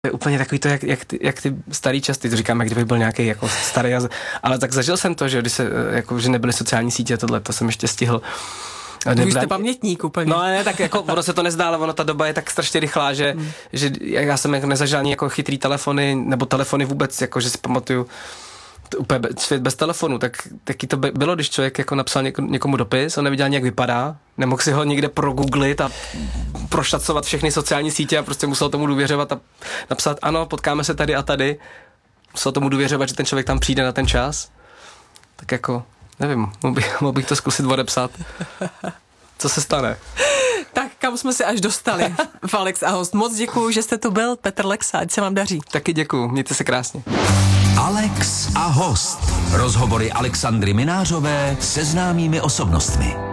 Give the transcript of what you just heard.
Je úplně takový to, jak ty starý časy, to říkám, jak kdybych byl nějaký jako starý, ale tak zažil jsem to, že když že nebyly sociální sítě, to jsem ještě stihl. Vy jste pamětník úplně. No ne, tak jako ono se to nezdá, ale ono ta doba je tak strašně rychlá, že já jsem jako nezažil ani jako chytrý telefony, nebo telefony vůbec, jako že si pamatuju úplně svět bez telefonu, tak taky to bylo, když člověk jako napsal někomu dopis, on neviděl ani jak vypadá, nemohl si ho někde progooglit a prošacovat všechny sociální sítě a prostě musel tomu důvěřovat a napsat ano, potkáme se tady a tady. Musel tomu důvěřovat, že ten člověk tam přijde na ten čas. Tak jako, nevím, mohl bych to zkusit odepsat. Co se stane? Tak kam jsme se až dostali, Alex a host. Moc děkuju, že jste tu byl, Petr Lexa, ať se vám daří. Taky děkuju, mějte se krásně. Alex a host. Rozhovory Alexandry Minářové se známými osobnostmi.